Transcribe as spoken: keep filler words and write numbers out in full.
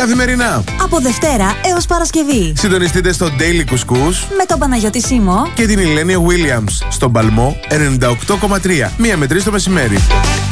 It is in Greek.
Καθημερινά. Από Δευτέρα έως Παρασκευή. Συντονιστείτε στο Daily Κουσκούς με τον Παναγιώτη Σίμω και την Ηλένια Williams στον Παλμό ενενήντα οκτώ κόμμα τρία. Μία με τρεις το μεσημέρι.